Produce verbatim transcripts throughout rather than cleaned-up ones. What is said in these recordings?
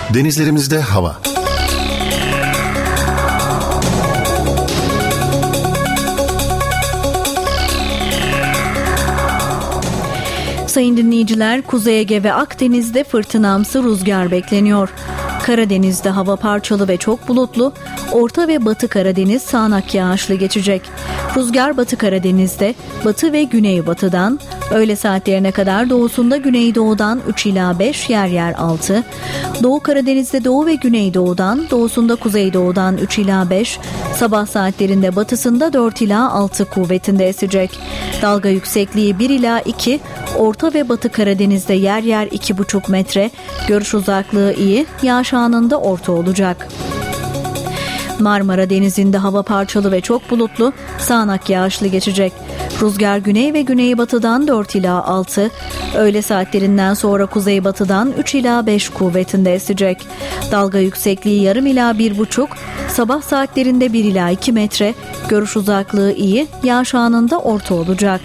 Denizlerimizde hava. Sayın dinleyiciler, Kuzey Ege ve Akdeniz'de fırtınamsı rüzgar bekleniyor. Karadeniz'de hava parçalı ve çok bulutlu, Orta ve Batı Karadeniz sağanak yağışlı geçecek. Rüzgar Batı Karadeniz'de batı ve güneybatıdan, öğle saatlerine kadar doğusunda güneydoğudan üç ila beş, yer yer altı, Doğu Karadeniz'de doğu ve güneydoğudan, doğusunda kuzeydoğudan üç ila beş, sabah saatlerinde batısında dört ila altı kuvvetinde esecek. Dalga yüksekliği bir ila iki, Orta ve Batı Karadeniz'de yer yer iki buçuk metre, görüş uzaklığı iyi, yağış anında orta olacak. Marmara Denizi'nde hava parçalı ve çok bulutlu, sağanak yağışlı geçecek. Rüzgar güney ve güneybatıdan dört ila altı, öğle saatlerinden sonra kuzeybatıdan üç ila beş kuvvetinde esecek. Dalga yüksekliği yarım ila bir buçuk, sabah saatlerinde bir ila iki metre, görüş uzaklığı iyi, yağış anında orta olacak.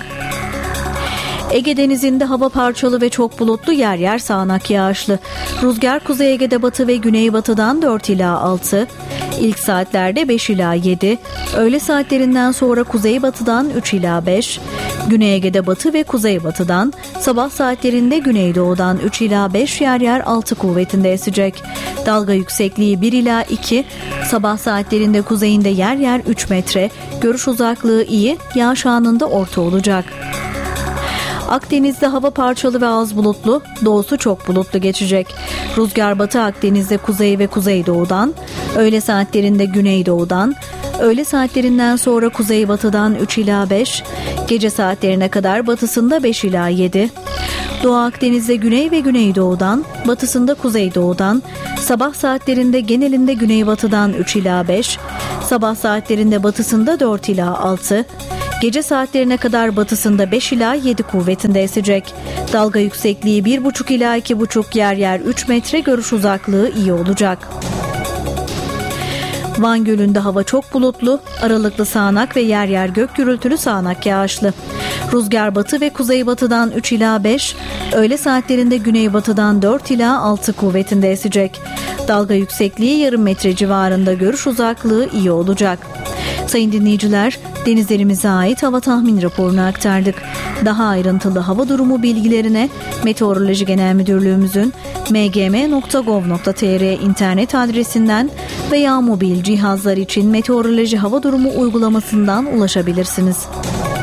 Ege Denizi'nde hava parçalı ve çok bulutlu, yer yer sağanak yağışlı. Rüzgar Kuzey Ege'de batı ve güneybatıdan dört ila altı, ilk saatlerde beş ila yedi, öğle saatlerinden sonra kuzeybatıdan üç ila beş, Güney Ege'de batı ve kuzeybatıdan, sabah saatlerinde güneydoğudan üç ila beş, yer yer altı kuvvetinde esecek. Dalga yüksekliği bir ila iki, sabah saatlerinde kuzeyinde yer yer üç metre, görüş uzaklığı iyi, yağış anında orta olacak. Akdeniz'de hava parçalı ve az bulutlu, doğusu çok bulutlu geçecek. Rüzgar Batı Akdeniz'de kuzey ve kuzeydoğudan, öğle saatlerinde güneydoğudan, öğle saatlerinden sonra kuzeybatıdan üç ila beş, gece saatlerine kadar batısında beş ila yedi. Doğu Akdeniz'de güney ve güneydoğudan, batısında kuzeydoğudan, sabah saatlerinde genelinde güneybatıdan üç ila beş, sabah saatlerinde batısında dört ila altı, gece saatlerine kadar batısında beş ila yedi kuvvetinde esecek. Dalga yüksekliği bir buçuk ila iki buçuk, yer yer üç metre, görüş uzaklığı iyi olacak. Van Gölü'nde hava çok bulutlu, aralıklı sağanak ve yer yer gök gürültülü sağanak yağışlı. Rüzgar batı ve kuzeybatıdan üç ila beş, öğle saatlerinde güneybatıdan dört ila altı kuvvetinde esecek. Dalga yüksekliği yarım metre civarında, görüş uzaklığı iyi olacak. Sayın dinleyiciler, denizlerimize ait hava tahmin raporunu aktardık. Daha ayrıntılı hava durumu bilgilerine Meteoroloji Genel Müdürlüğümüzün m g m nokta gov nokta t r internet adresinden veya mobil cihazlar için meteoroloji hava durumu uygulamasından ulaşabilirsiniz.